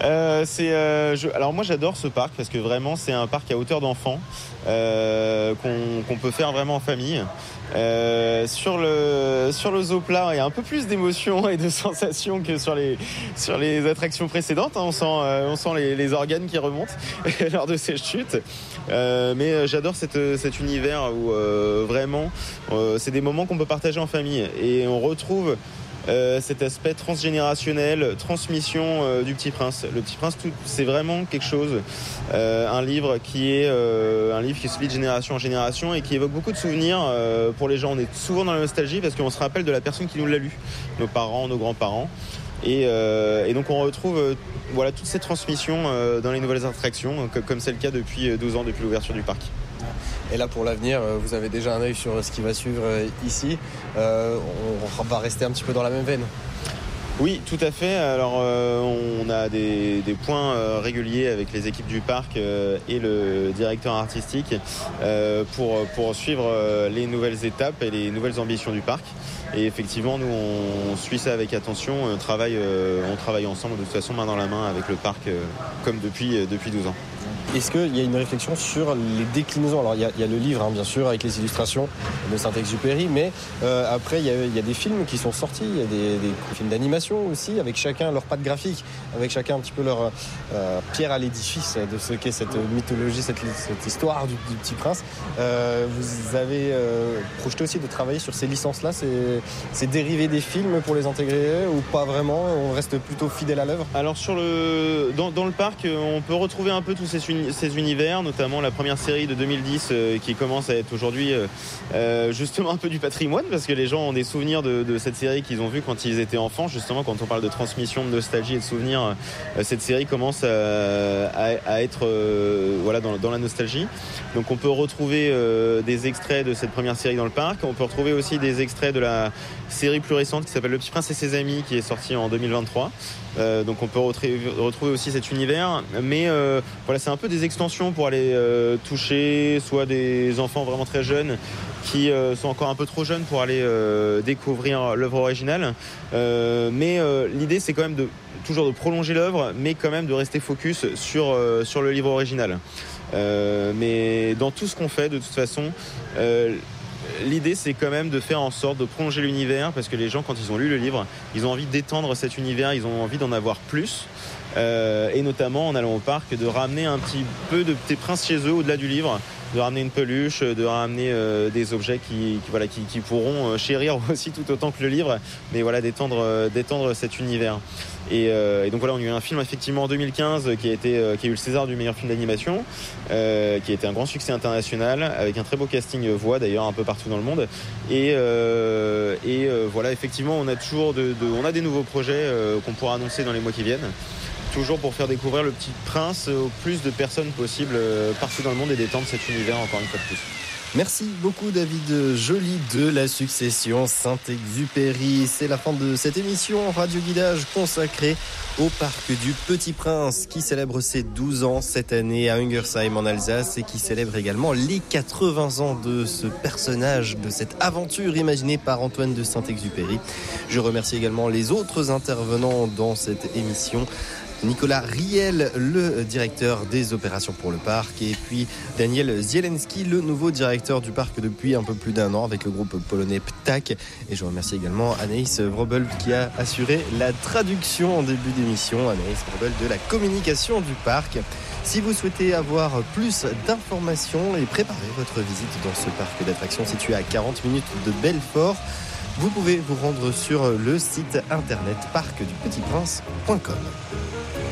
Alors moi j'adore ce parc parce que vraiment c'est un parc à hauteur d'enfant qu'on peut faire vraiment en famille. Sur le Zoopla, il y a un peu plus d'émotions et de sensations que sur les attractions précédentes. On sent les organes qui remontent lors de ces chutes. Mais j'adore cet univers où vraiment c'est des moments qu'on peut partager en famille et on retrouve cet aspect transgénérationnel, transmission du Petit Prince. Le Petit Prince, c'est vraiment quelque chose, un livre qui se lit de génération en génération et qui évoque beaucoup de souvenirs pour les gens. On est souvent dans la nostalgie parce qu'on se rappelle de la personne qui nous l'a lu, nos parents, nos grands-parents. Et donc on retrouve toute cette transmission dans les nouvelles attractions, comme c'est le cas depuis 12 ans, depuis l'ouverture du parc. Et là, pour l'avenir, vous avez déjà un œil sur ce qui va suivre ici. On va rester un petit peu dans la même veine. Oui, tout à fait. Alors, on a des points réguliers avec les équipes du parc et le directeur artistique pour suivre les nouvelles étapes et les nouvelles ambitions du parc. Et effectivement, nous, on suit ça avec attention. On travaille ensemble, de toute façon, main dans la main avec le parc, comme depuis 12 ans. Est-ce qu'il y a une réflexion sur les déclinaisons ? Alors, il y a le livre, bien sûr, avec les illustrations de Saint-Exupéry, mais après, il y a des films qui sont sortis, il y a des films d'animation aussi, avec chacun leur patte graphique, avec chacun un petit peu leur pierre à l'édifice de ce qu'est cette mythologie, cette histoire du Petit Prince. Vous avez projeté aussi de travailler sur ces licences-là, ces dérivés des films pour les intégrer ou pas vraiment ? On reste plutôt fidèle à l'œuvre ? Alors, dans le parc, on peut retrouver un peu tous ces univers, notamment la première série de 2010 qui commence à être aujourd'hui justement un peu du patrimoine parce que les gens ont des souvenirs de cette série qu'ils ont vue quand ils étaient enfants. Justement, quand on parle de transmission, de nostalgie et de souvenirs, cette série commence à être dans la nostalgie. Donc on peut retrouver des extraits de cette première série dans le parc. On peut retrouver aussi des extraits de la série plus récente qui s'appelle Le Petit Prince et ses amis qui est sortie en 2023. Donc on peut retrouver aussi cet univers, mais c'est un peu des extensions pour aller toucher soit des enfants vraiment très jeunes qui sont encore un peu trop jeunes pour aller découvrir l'œuvre originale. Mais l'idée c'est quand même toujours de prolonger l'œuvre, mais quand même de rester focus sur le livre original. Mais dans tout ce qu'on fait, de toute façon, l'idée, c'est quand même de faire en sorte de prolonger l'univers parce que les gens, quand ils ont lu le livre, ils ont envie d'étendre cet univers, ils ont envie d'en avoir plus. Et notamment, en allant au parc, de ramener un petit peu de Petit Prince chez eux, au-delà du livre, de ramener une peluche, de ramener des objets qui pourront chérir aussi tout autant que le livre, mais d'étendre cet univers. Et donc on a eu un film effectivement en 2015 qui a eu le César du meilleur film d'animation, qui a été un grand succès international avec un très beau casting voix d'ailleurs un peu partout dans le monde. Et effectivement on a toujours on a des nouveaux projets qu'on pourra annoncer dans les mois qui viennent. Toujours pour faire découvrir le Petit Prince au plus de personnes possible partout dans le monde et d'étendre cet univers encore une fois de plus. Merci beaucoup David Joly de la Succession Saint-Exupéry. C'est la fin de cette émission Radio Guidage consacrée au parc du Petit Prince qui célèbre ses 12 ans cette année à Ungersheim en Alsace et qui célèbre également les 80 ans de ce personnage, de cette aventure imaginée par Antoine de Saint-Exupéry. Je remercie également les autres intervenants dans cette émission. Nicolas Riel, le directeur des opérations pour le parc, et puis Daniel Zielenski, le nouveau directeur du parc depuis un peu plus d'un an avec le groupe polonais PTAK. Et je remercie également Anaïs Vrobel qui a assuré la traduction en début d'émission, Anaïs Vrobel de la communication du parc. Si vous souhaitez avoir plus d'informations et préparer votre visite dans ce parc d'attractions situé à 40 minutes de Belfort, vous pouvez vous rendre sur le site internet parcdupetitprince.com.